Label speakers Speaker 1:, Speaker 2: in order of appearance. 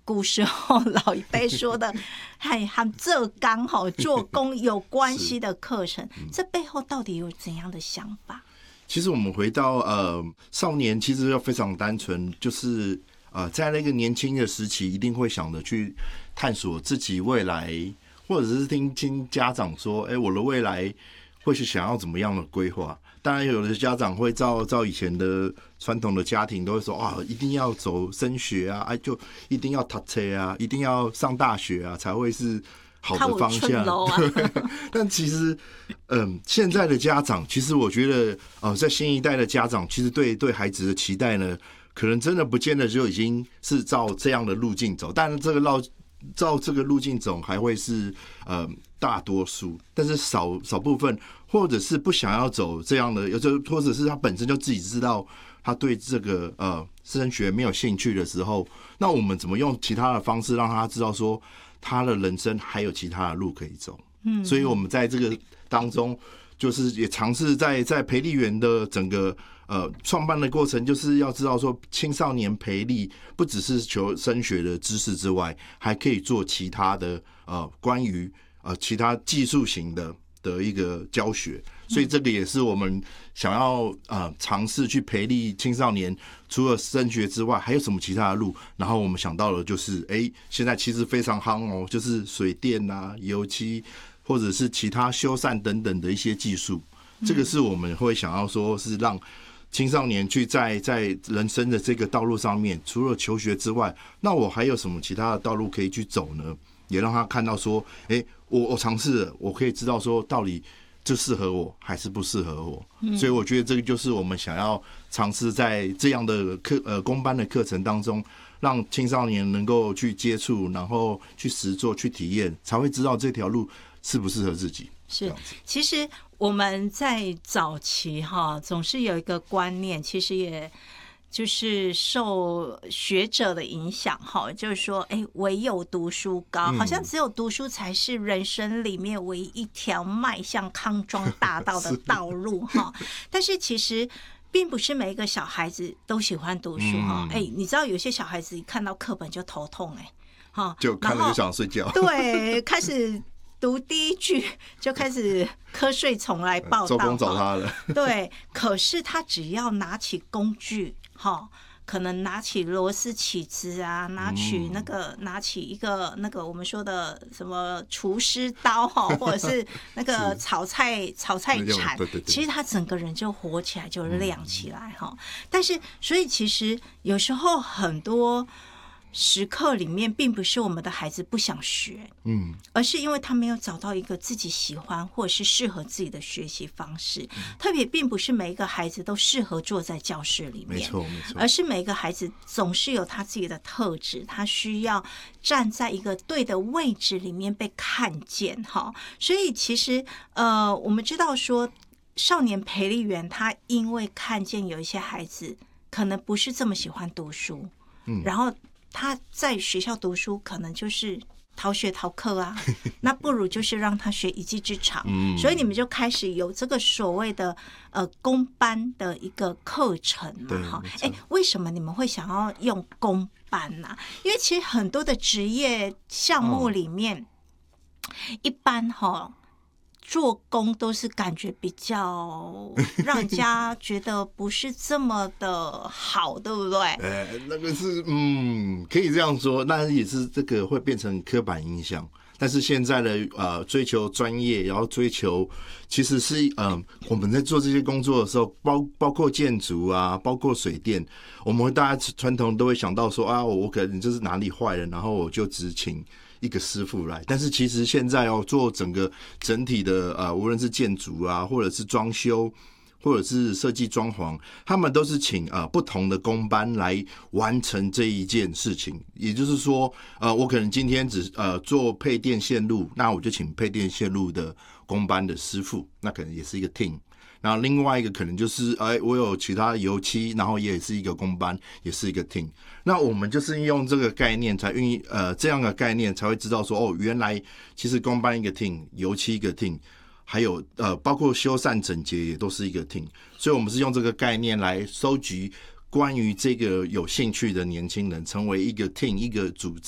Speaker 1: 古时候老一辈说的和做工做工有关系的课程，这背后到底有怎样的想法？
Speaker 2: 其实我们回到少年，其实要非常单纯，就是在那个年轻的时期，一定会想着去探索自己未来，或者是听家长说，我的未来会是想要怎么样的规划。当然，有的家长会照以前的传统的家庭都会说啊，一定要走升学啊，就一定要读册啊，一定要上大学啊，才会是好的方向。但其实，现在的家长，其实我觉得，在新一代的家长，其实对孩子的期待呢，可能真的不见得就已经是照这样的路径走，但这个照这个路径走还会是大多数，但是少部分，或者是不想要走这样的，或者是他本身就自己知道他对这个升学没有兴趣的时候，那我们怎么用其他的方式让他知道说他的人生还有其他的路可以走？所以我们在这个当中，就是也尝试在培力园的整个创办的过程，就是要知道说青少年培力不只是求升学的知识之外，还可以做其他的关于其他技术型的一个教学，所以这个也是我们想要尝试去培力青少年，除了升学之外，还有什么其他的路？然后我们想到了就是，现在其实非常夯哦，就是水电啊、油漆，或者是其他修缮等等的一些技术。这个是我们会想要说是让青少年去在人生的这个道路上面，除了求学之外，那我还有什么其他的道路可以去走呢？也让他看到说，我尝试了，我可以知道说到底这适合我还是不适合我。所以我觉得这个就是我们想要尝试在这样的公班的课程当中，让青少年能够去接触，然后去实作、去体验，才会知道这条路适不适合自己。
Speaker 1: 是，其实我们在早期总是有一个观念，其实也就是受学者的影响就是说唯有读书高，好像只有读书才是人生里面唯一一条迈向康庄大道的道路但是其实并不是每一个小孩子都喜欢读书你知道有些小孩子一看到课本就头痛
Speaker 2: 就看了就想睡觉，
Speaker 1: 对，开始读第一句就开始瞌睡虫来报道，
Speaker 2: 周公找他了。
Speaker 1: 对，可是他只要拿起工具可能拿起螺丝起子啊，拿起一个那个我们说的什么厨师刀或者是那个炒菜铲，其实他整个人就活起来，就亮起来但是所以其实有时候很多时刻里面并不是我们的孩子不想学，而是因为他没有找到一个自己喜欢或者是适合自己的学习方式。特别并不是每一个孩子都适合坐在教室里面，没错，而是每一个孩子总是有他自己的特质，他需要站在一个对的位置里面被看见所以其实我们知道说少年培力园他因为看见有一些孩子可能不是这么喜欢读书，然后他在学校读书可能就是逃学逃课啊，那不如就是让他学一技之长。所以你们就开始有这个所谓的公班的一个课程嘛为什么你们会想要用公班啊？因为其实很多的职业项目里面，一般做工都是感觉比较让人家觉得不是这么的好，对不对？
Speaker 2: 那个是可以这样说，但也是这个会变成刻板印象。但是现在的追求专业，然后追求其实是我们在做这些工作的时候，包括建筑啊，包括水电，我们大家传统都会想到说我可能就是哪里坏了，然后我就只请一个师傅来。但是其实现在做整体的无论是建筑啊，或者是装修，或者是设计装潢，他们都是请不同的工班来完成这一件事情。也就是说我可能今天只做配电线路，那我就请配电线路的工班的师傅，那可能也是一个 team。然后另外一个可能就是我有其他油漆，然后也是一个工班，也是一个 team。那我们就是用这个概念才这样的概念才会知道说原来其实工班一个 team， 油漆一个 team， 还有包括修缮整洁也都是一个 team。所以我们是用这个概念来收集关于这个有兴趣的年轻人，成为一个 team 一个组